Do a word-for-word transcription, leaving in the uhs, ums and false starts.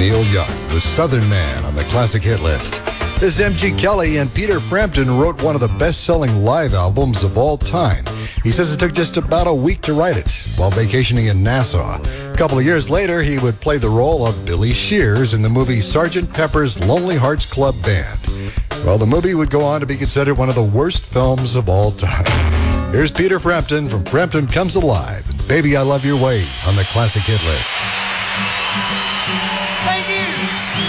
Neil Young with Southern Man on the classic hit list. This is M G Kelly, and Peter Frampton wrote one of the best-selling live albums of all time. He says it took just about a week to write it while vacationing in Nassau. A couple of years later, he would play the role of Billy Shears in the movie Sergeant Pepper's Lonely Hearts Club Band. Well, the movie would go on to be considered one of the worst films of all time. Here's Peter Frampton from Frampton Comes Alive and Baby I Love Your Way on the classic hit list.